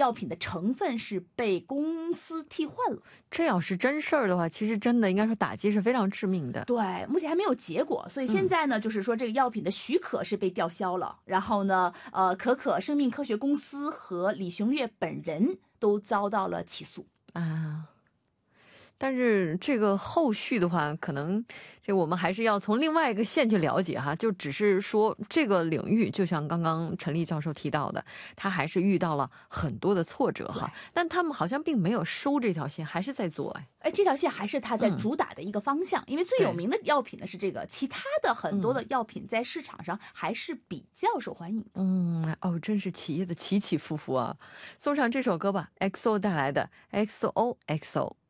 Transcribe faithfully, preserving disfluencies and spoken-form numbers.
药品的成分是被公司替换了。 这要是真事儿的话，其实真的应该说打击是非常致命的。 对，目前还没有结果，所以现在呢，嗯、就是说这个药品的许可是被吊销了，然后呢，呃，可可生命科学公司和李雄烈本人都遭到了起诉啊。但是这个后续的话，可能这我们还是要从另外一个线去了解哈，就只是说这个领域，就像刚刚陈立教授提到的，他还是遇到了很多的挫折哈，但他们好像并没有收这条线，还是在做哎。 哎，这条线还是他在主打的一个方向，嗯、因为最有名的药品呢是这个，其他的很多的药品在市场上还是比较受欢迎。 嗯，哦，真是企业的起起伏伏啊！送上这首歌吧 ，X O 带来的 X O X O。